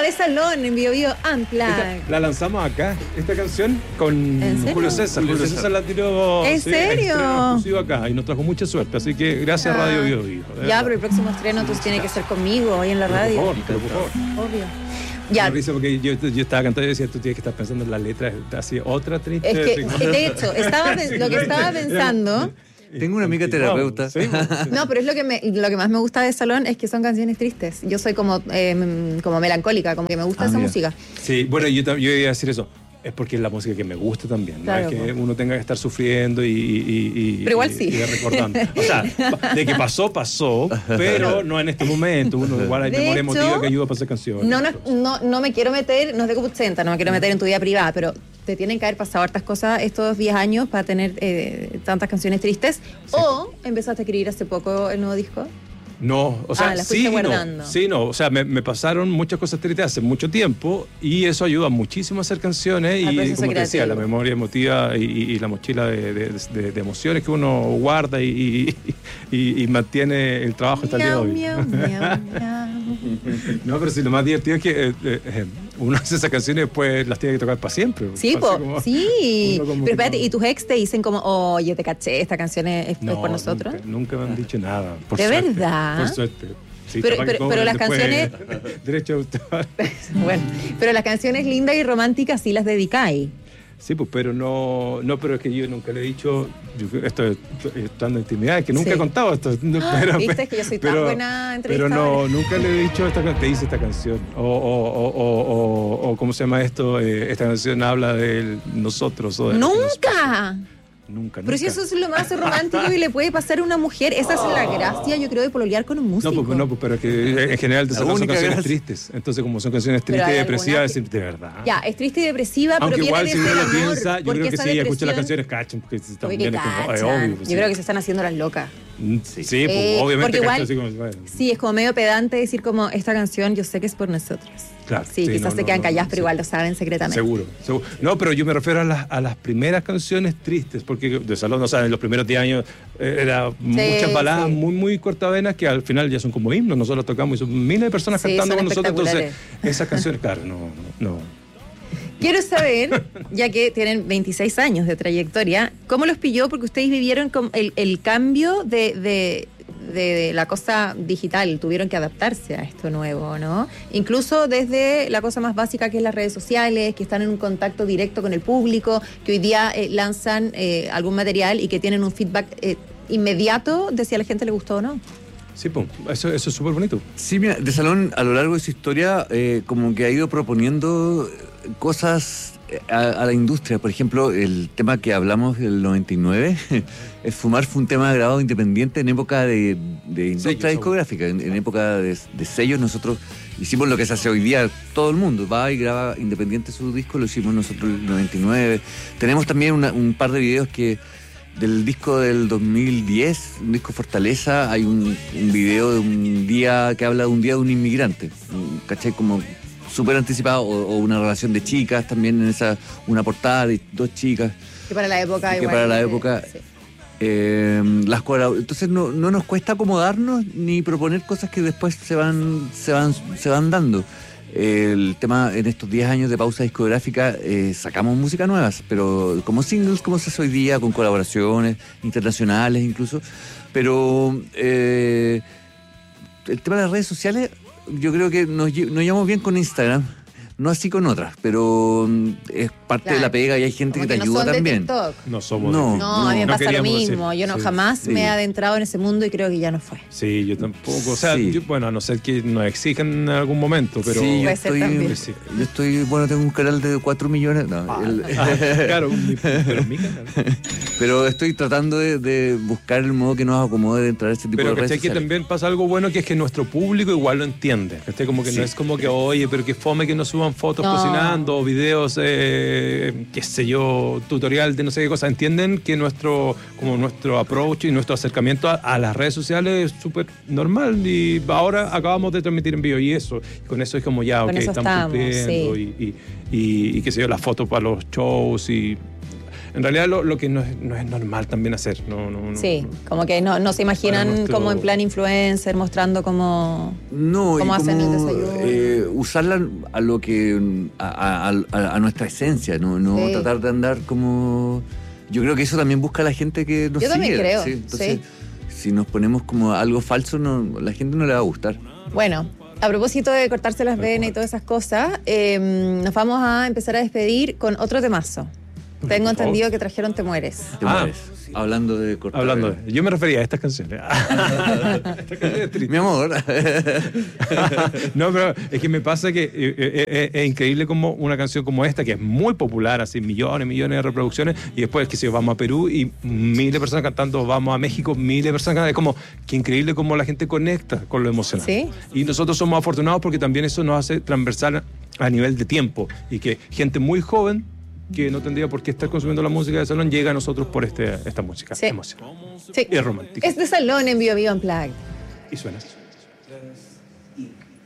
de Salón en Bio Bio Unplugged. La lanzamos acá, esta canción, con Julio César. Julio César la tiró. ¿En serio? Exclusivo acá y nos trajo mucha suerte. Así que gracias a Radio Bio Bio. Ya, pero el próximo estreno entonces tiene que ser conmigo hoy en la radio. Por favor. Obvio. Ya. Me risa porque yo estaba cantando y decía, tú tienes que estar pensando en la letra, así otra triste. Es que, de hecho, lo que estaba pensando. Tengo una amiga terapeuta. ¿Sí? No, pero es lo que más me gusta de Salón es que son canciones tristes. Yo soy como melancólica, como que me gusta esa música. Sí, bueno, yo iba a decir eso. Es porque es la música que me gusta también. Claro, no es que uno tenga que estar sufriendo pero igual sí. Y recordando. O sea, de que pasó, pero no en este momento. Uno igual hay memoria emotiva que ayuda a pasar canciones. No me quiero meter, no es de Copuchenta, no me quiero meter en tu vida privada, pero te tienen que haber pasado hartas cosas estos 10 años para tener tantas canciones tristes. Sí. ¿O empezaste a escribir hace poco el nuevo disco? No, o sea, la fuiste guardando. O sea, me pasaron muchas cosas tristes hace mucho tiempo y eso ayuda muchísimo a hacer canciones y como te decía, la memoria emotiva y la mochila de emociones que uno guarda y mantiene el trabajo hasta el día de hoy. No, pero sí, lo más divertido es que uno hace esas canciones y después las tiene que tocar para siempre. Sí, sí. Pero espérate, ¿y tus ex te dicen como, oye, te caché, esta canción es por nosotros? Nunca me han dicho nada. Por ¿De suerte, verdad? Por suerte. Sí, pero las canciones... Derecho de autor. Bueno, pero las canciones lindas y románticas sí las dedicáis. Sí, pues, pero pero es que yo nunca le he dicho, esto estando en intimidad, que nunca he contado esto. Viste, es que yo soy tan buena entrevistadora. Pero nunca le he dicho, te hice esta canción. O ¿cómo se llama esto? Esta canción habla de nosotros. O de ¡Nunca! Nunca. Pero si eso es lo más romántico que le puede pasar a una mujer, esa es la gracia, yo creo, de pololear con un músico. No, pero es que en general son canciones tristes. Entonces, como son canciones tristes y depresivas, es de verdad. Ya, es triste y depresiva, aunque pero igual viene si desde uno el lo amor. piensa, yo creo que sí, escucha las canciones, cachan, porque también es como obvio. Yo creo que se están haciendo las locas. Sí, pues, obviamente. Igual, así como, sí, es como medio pedante decir como, esta canción yo sé que es por nosotros. Claro, sí, quizás se quedan calladas, pero igual lo saben secretamente. Seguro. No, pero yo me refiero a las primeras canciones tristes, porque de Salón, o sea, en los primeros 10 años era muchas baladas muy, muy cortavenas que al final ya son como himnos. Nosotros tocamos y son miles de personas cantando con nosotros. Entonces, esas canciones, claro, no. Quiero saber, ya que tienen 26 años de trayectoria, ¿cómo los pilló? Porque ustedes vivieron el cambio de la cosa digital, tuvieron que adaptarse a esto nuevo, ¿no? Incluso desde la cosa más básica que es las redes sociales, que están en un contacto directo con el público, que hoy día lanzan algún material y que tienen un feedback inmediato de si a la gente le gustó o no. Sí, pues, eso es súper bonito. Sí, mira, de Salón a lo largo de su historia como que ha ido proponiendo cosas a la industria. Por ejemplo, el tema que hablamos del 99, Fumar fue un tema grabado independiente en época de industria discográfica, en época de sellos. Nosotros hicimos lo que se hace hoy día, todo el mundo va y graba independiente su disco, lo hicimos nosotros en el 99. Tenemos también un par de videos del disco del 2010, un disco Fortaleza, hay un video de un día que habla de un día de un inmigrante, ¿cachai? Como súper anticipado, o una relación de chicas también en una portada de 2 chicas. Que para la época que igual. Para la época. Sí. Entonces no nos cuesta acomodarnos ni proponer cosas que después se van dando. El tema, en estos 10 años de pausa discográfica, sacamos música nueva, pero como singles, como se hace hoy día, con colaboraciones internacionales incluso. Pero el tema de las redes sociales, yo creo que nos llevamos bien con Instagram, no así con otras, pero es parte de la pega y hay gente como que te ayuda también. No somos a mí me pasa lo mismo. Yo jamás me he adentrado en ese mundo y creo que ya no fue. Sí, yo tampoco. O sea, a no ser que nos exijan en algún momento, pero... Sí, yo estoy, tengo un canal de 4 millones. Claro, pero mi canal. Pero estoy tratando de buscar el modo que nos acomode de entrar a este tipo de redes sociales. Pero que también pasa algo bueno, que es que nuestro público igual lo entiende. Como que no es como que, oye, pero que fome que no suban fotos cocinando o videos, qué sé yo, tutorial de no sé qué cosa. Entienden que nuestro approach y nuestro acercamiento a las redes sociales es súper normal, y ahora acabamos de transmitir en vivo y con eso es como ya, estamos cumpliendo y qué sé yo, las fotos para los shows y... en realidad lo que no es normal también hacer. Sí, como que no se imaginan como en plan influencer, mostrando cómo hacen el desayuno. Usarla a lo que a nuestra esencia, no tratar de andar como... Yo creo que eso también busca la gente que nos sigue. Yo también creo, ¿sí? Entonces, si nos ponemos como algo falso, la gente no le va a gustar. Bueno, a propósito de cortarse las venas y todas esas cosas, nos vamos a empezar a despedir con otro temazo. Tengo entendido que trajeron Te Mueres. Te Mueres. Hablando de cortar. Yo me refería a estas canciones. Mi amor. No, pero es que me pasa que es increíble como una canción como esta, que es muy popular, así millones de reproducciones, y después que si vamos a Perú y miles de personas cantando, vamos a México, miles de personas cantando, es como que increíble como la gente conecta con lo emocional. ¿Sí? Y nosotros somos afortunados porque también eso nos hace transversal a nivel de tiempo, y que gente muy joven que no tendría por qué estar consumiendo la música de salón llega a nosotros por esta música emocional. Sí. Y es romántica. Es de salón en Vivo Unplugged. Y suena así.